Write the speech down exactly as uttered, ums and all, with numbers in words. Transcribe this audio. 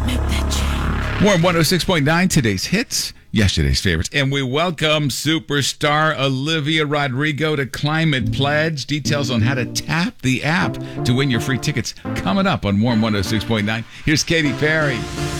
Make that change. Warm one oh six point nine, today's hits, yesterday's favorites. And we welcome superstar Olivia Rodrigo to Climate Pledge. Details on how to tap the app to win your free tickets coming up on Warm one oh six point nine. Here's Katy Perry.